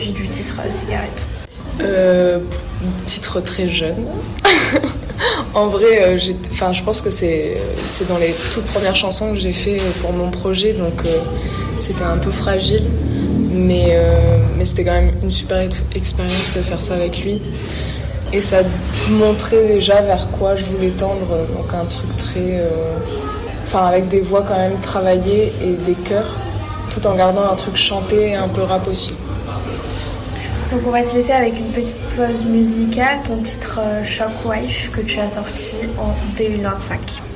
l'origine du titre Cigarette? Titre très jeune. En vrai, je pense que c'est dans les toutes premières chansons que j'ai fait pour mon projet, donc c'était un peu fragile, mais c'était quand même une super expérience de faire ça avec lui. Et ça montrait déjà vers quoi je voulais tendre, donc un truc très... avec des voix quand même travaillées et des chœurs, tout en gardant un truc chanté et un peu rap aussi. Donc on va se laisser avec une petite pause musicale, ton titre Shockwife que tu as sorti en 2025.